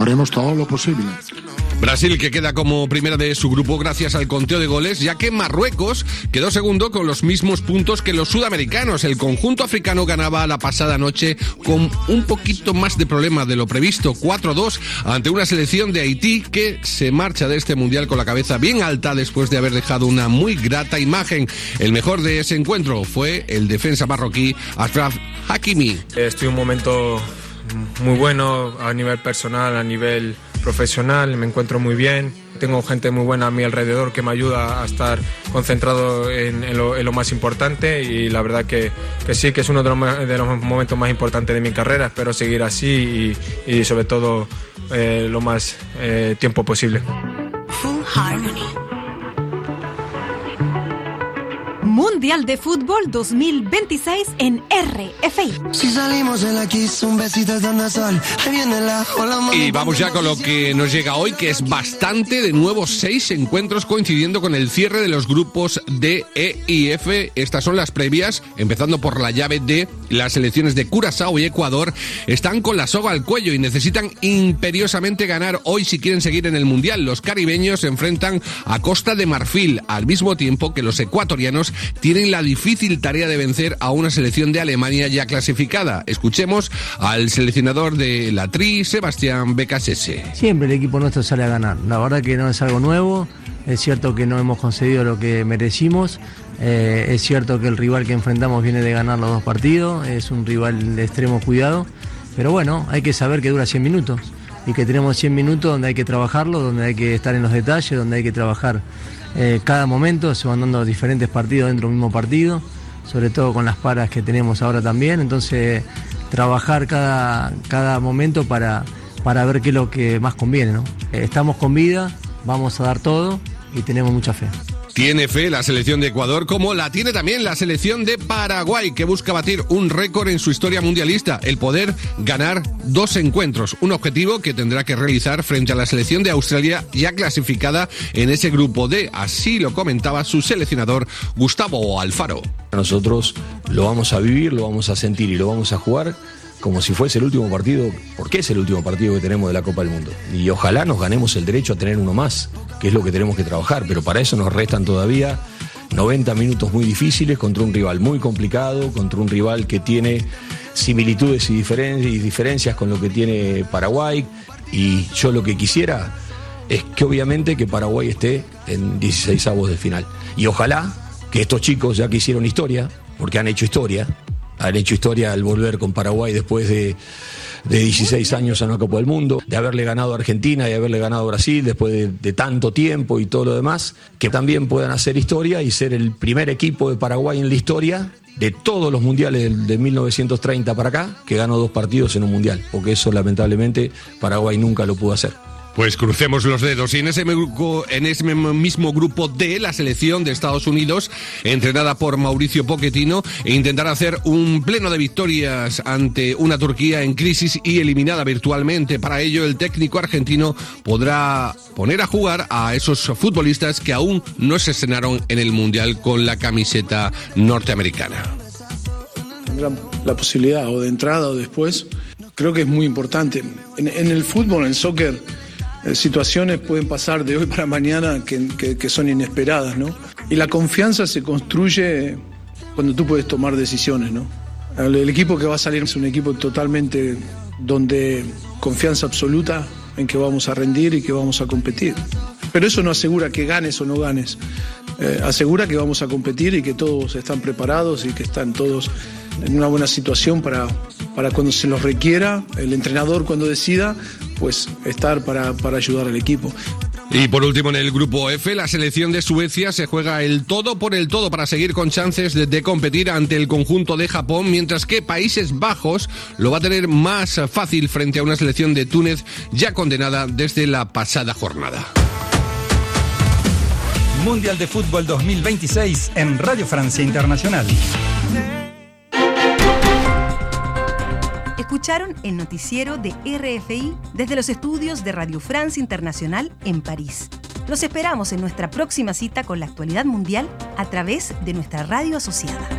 haremos todo lo posible. Brasil, que queda como primera de su grupo gracias al conteo de goles, ya que Marruecos quedó segundo con los mismos puntos que los sudamericanos. El conjunto africano ganaba la pasada noche con un poquito más de problema de lo previsto, 4-2, ante una selección de Haití que se marcha de este mundial con la cabeza bien alta después de haber dejado una muy grata imagen. El mejor de ese encuentro fue el defensa marroquí Achraf Hakimi. Estoy en un momento muy bueno a nivel personal, a nivel profesional, me encuentro muy bien, tengo gente muy buena a mi alrededor que me ayuda a estar concentrado en lo más importante, y la verdad que sí, que es uno de los momentos más importantes de mi carrera. Espero seguir así y sobre todo lo más tiempo posible. Full Harmony. Mundial de Fútbol 2026 en RFI. Si salimos de la Kiss, un besito donde sol. Ahí viene la ola. Y vamos ya con lo que nos llega hoy, que es bastante. De nuevo 6 encuentros coincidiendo con el cierre de los grupos D, E y F. Estas son las previas, empezando por la llave D. Las selecciones de Curazao y Ecuador están con la soga al cuello y necesitan imperiosamente ganar hoy si quieren seguir en el Mundial. Los caribeños se enfrentan a Costa de Marfil, al mismo tiempo que los ecuatorianos tienen la difícil tarea de vencer a una selección de Alemania ya clasificada. Escuchemos al seleccionador de la Tri, Sebastián Becasese. Siempre el equipo nuestro sale a ganar. La verdad que no es algo nuevo. Es cierto que no hemos concedido lo que merecimos. Es cierto que el rival que enfrentamos viene de ganar los 2 partidos. Es un rival de extremo cuidado. Pero bueno, hay que saber que dura 100 minutos. Y que tenemos 100 minutos donde hay que trabajarlo, donde hay que estar en los detalles, donde hay que trabajar cada momento. Se van dando diferentes partidos dentro del mismo partido, sobre todo con las paras que tenemos ahora también. Entonces, trabajar cada momento para ver qué es lo que más conviene, ¿no? Estamos con vida, vamos a dar todo y tenemos mucha fe. Tiene fe la selección de Ecuador, como la tiene también la selección de Paraguay, que busca batir un récord en su historia mundialista, el poder ganar 2 encuentros, un objetivo que tendrá que realizar frente a la selección de Australia ya clasificada en ese grupo D. Así lo comentaba su seleccionador Gustavo Alfaro. Nosotros lo vamos a vivir, lo vamos a sentir y lo vamos a jugar como si fuese el último partido, porque es el último partido que tenemos de la Copa del Mundo. Y ojalá nos ganemos el derecho a tener uno más, que es lo que tenemos que trabajar, pero para eso nos restan todavía 90 minutos muy difíciles contra un rival muy complicado, contra un rival que tiene similitudes y diferencias con lo que tiene Paraguay. Y yo lo que quisiera es que obviamente que Paraguay esté en 16avos de final. Y ojalá que estos chicos, ya que hicieron historia, porque han hecho historia al volver con Paraguay después de 16 años a una Copa del Mundo, de haberle ganado a Argentina y haberle ganado a Brasil después de tanto tiempo y todo lo demás, que también puedan hacer historia y ser el primer equipo de Paraguay en la historia de todos los mundiales de 1930 para acá, que ganó 2 partidos en un mundial, porque eso lamentablemente Paraguay nunca lo pudo hacer. Pues crucemos los dedos. Y en ese mismo grupo D, la selección de Estados Unidos, entrenada por Mauricio Pochettino, intentará hacer un pleno de victorias ante una Turquía en crisis y eliminada virtualmente. Para ello, el técnico argentino podrá poner a jugar a esos futbolistas que aún no se estrenaron en el Mundial con la camiseta norteamericana. Tendrán la posibilidad o de entrada o después. Creo que es muy importante. En el fútbol, en el soccer, situaciones pueden pasar de hoy para mañana que son inesperadas, ¿no? Y la confianza se construye cuando tú puedes tomar decisiones, ¿no? El equipo que va a salir es un equipo totalmente donde confianza absoluta en que vamos a rendir y que vamos a competir. Pero eso no asegura que ganes o no ganes. Asegura que vamos a competir y que todos están preparados y que están todos en una buena situación para cuando se los requiera, el entrenador cuando decida, pues estar para ayudar al equipo. Y por último, en el grupo F, la selección de Suecia se juega el todo por el todo para seguir con chances de competir ante el conjunto de Japón, mientras que Países Bajos lo va a tener más fácil frente a una selección de Túnez ya condenada desde la pasada jornada. Mundial de Fútbol 2026 en Radio Francia Internacional. Escucharon el noticiero de RFI desde los estudios de Radio France Internacional en París. Los esperamos en nuestra próxima cita con la actualidad mundial a través de nuestra radio asociada.